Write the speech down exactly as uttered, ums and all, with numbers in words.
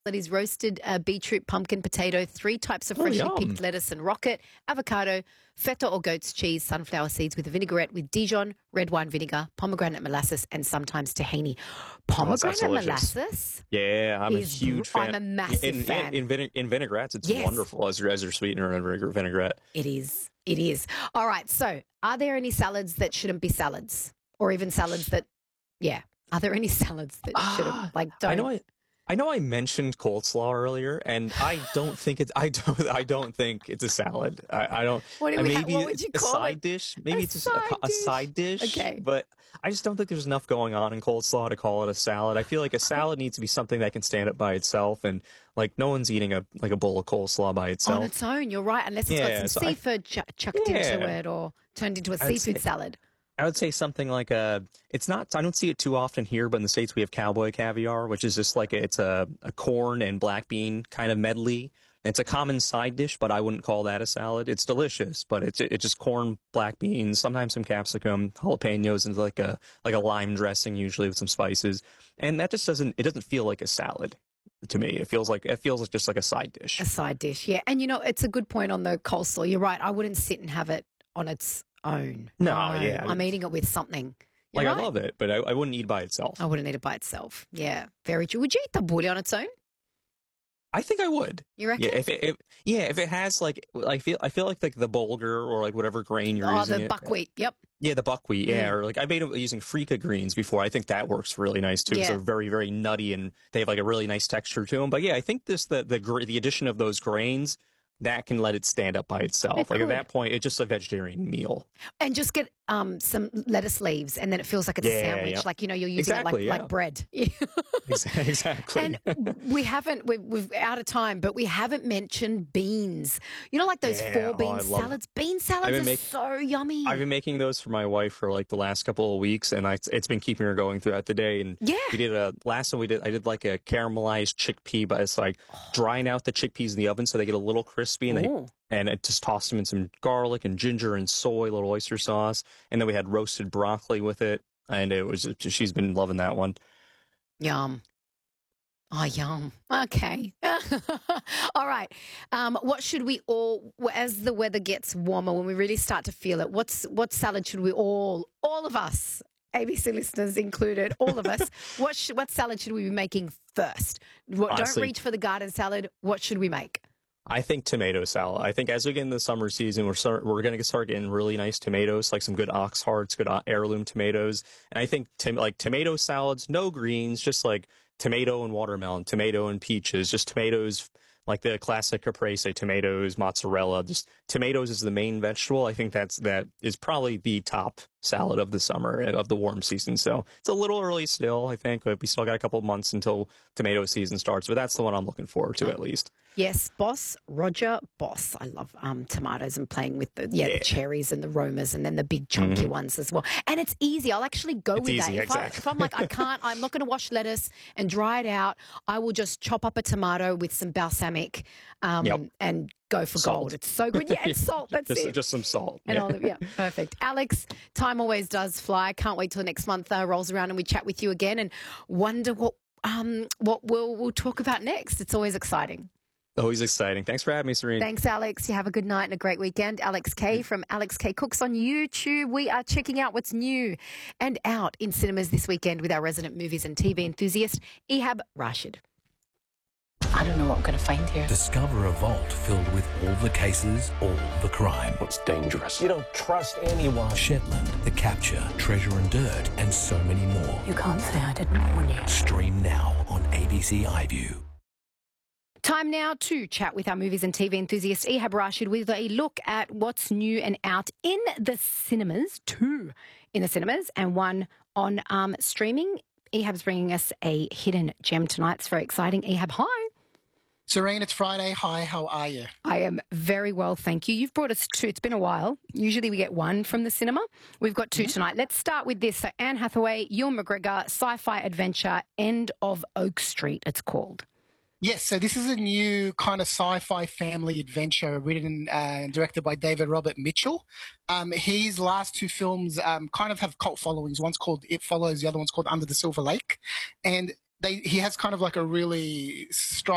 That is roasted uh, beetroot, pumpkin, potato, three types of freshly Oh, picked lettuce and rocket, avocado, feta or goat's cheese, sunflower seeds with a vinaigrette with Dijon, red wine vinegar, pomegranate molasses, and sometimes tahini. Pomegranate molasses? Yeah, I'm a huge fan. I'm a massive in, fan. In, in, in vinaigrettes, it's yes. wonderful as, as your sweetener and vinaigrette. It is. It is. All right. So, are there any salads that shouldn't be salads, or even salads that? Yeah. Are there any salads that shouldn't Ah, like? Don't. I know. I, I know I mentioned coleslaw earlier, and I don't think it's I don't I don't think it's a salad. I, I don't. What, do we maybe ha- what would you a call side it? dish. Maybe a it's side a, a side dish. Okay. But I just don't think there's enough going on in coleslaw to call it a salad. I feel like a salad needs to be something that can stand up by itself, and like no one's eating a like a bowl of coleslaw by itself On its own. You're right. Unless it's yeah, got some so seafood ch- chucked yeah. into it or turned into a I'd seafood say, salad. I would say something like a. It's not. I don't see it too often here, but in the States we have cowboy caviar, which is just like a, it's a, a corn and black bean kind of medley. It's a common side dish, but I wouldn't call that a salad. It's delicious, but it's it's just corn, black beans, sometimes some capsicum, jalapenos, and like a like a lime dressing, usually with some spices, and that just doesn't. It doesn't feel like a salad to me. It feels like it feels like just like a side dish. A side dish, yeah. And you know, it's a good point on the coleslaw. You're right. I wouldn't sit and have it on its own. No, no yeah. I'm eating it with something. You're like right. I love it, but I, I wouldn't eat it by itself. I wouldn't eat it by itself. Yeah, very true. Would you eat tabbouleh on its own? I think I would. You reckon? Yeah, if it, if, yeah, if it has like, I feel, I feel like like the bulgur or like whatever grain you're oh, using. Oh, the it. buckwheat. Yep. Yeah, the buckwheat. Yeah, Mm. or like I made it using freekeh greens before. I think that works really nice too. 'Cause Yeah. they're very, very nutty and they have like a really nice texture to them. But yeah, I think this the the gra- the addition of those grains that can let it stand up by itself. It like could. at that point, it's just a vegetarian meal. And just get um, some lettuce leaves, and then it feels like it's Yeah, a sandwich. yeah. Like, you know, you're using Exactly, it like, yeah. like bread. Exactly. And we haven't, we, we've out of time, but we haven't mentioned beans. You know, like those Yeah, four oh, bean I love- salads? Bean salads been are make- so yummy. I've been making those for my wife for like the last couple of weeks, and I, it's been keeping her going throughout the day. And Yeah. we did a last one. We did I did like a caramelized chickpea, but it's like drying out the chickpeas in the oven so they get a little crispy, and they Ooh. and I just tossed them in some garlic and ginger and soy, little oyster sauce, and then we had roasted broccoli with it, and it was she's been loving that one. Yum. Oh, yum. Okay. All right. Um, what should we all, as the weather gets warmer, when we really start to feel it, what's what salad should we all, all of us, A B C listeners included, all of us, what sh- what salad should we be making first? What, don't Honestly. reach for the garden salad. What should we make? I think tomato salad. I think as we get into the summer season, we're start, we're going to start getting really nice tomatoes, like some good ox hearts, good heirloom tomatoes. And I think tom- like tomato salads, no greens, just like tomato and watermelon, tomato and peaches, just tomatoes, like the classic caprese tomatoes, mozzarella. Just tomatoes is the main vegetable. I think that's that is probably the top salad of the summer of the warm season. So it's a little early still, I think, but we still got a couple of months until tomato season starts. But that's the one I'm looking forward to at least. Yes, Boss, Roger Boss. I love um, tomatoes and playing with the yeah, Yeah. the cherries and the romas and then the big chunky ones as well. And it's easy. I'll actually go It's with easy, that. If, I, exactly. if I'm like, I can't, I'm not going to wash lettuce and dry it out, I will just chop up a tomato with some balsamic um, Yep. and go for Salt. gold. It's so good. Yeah, it's salt. That's just, it. just some salt. And Yeah. olive, yeah, perfect. Alex, time always does fly. Can't wait till next month uh, rolls around and we chat with you again and wonder what um what we'll we'll talk about next. It's always exciting. Always exciting. Thanks for having me, Serene. Thanks, Alex. You have a good night and a great weekend. Alex K from Alex K Cooks on YouTube. We are checking out what's new and out in cinemas this weekend with our resident movies and T V enthusiast, Ehab Rashid. I don't know what I'm going to find here. Discover a vault filled with all the cases, all the crime. It's dangerous. You don't trust anyone. Shetland, The Capture, Treasure and Dirt, and so many more. You can't say I didn't warn you. Stream now on A B C iView. Time now to chat with our movies and T V enthusiast, Ehab Rashid, with a look at what's new and out in the cinemas, two in the cinemas and one on um, streaming. Ehab's bringing us a hidden gem tonight. It's very exciting. Ehab, hi. Serene, it's Friday. Hi, how are you? I am very well, thank you. You've brought us two. It's been a while. Usually we get one from the cinema. We've got two tonight. Let's start with this. So Anne Hathaway, Ewan McGregor, sci-fi adventure, End of Oak Street, it's called. Yes, so this is a new kind of sci-fi family adventure written uh, and directed by David Robert Mitchell. Um, his last two films um, kind of have cult followings. One's called It Follows, the other one's called Under the Silver Lake. And they, he has kind of like a really strong